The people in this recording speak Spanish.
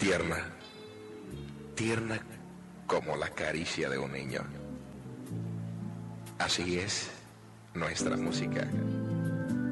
tierna, tierna como la caricia de un niño. Así es nuestra música.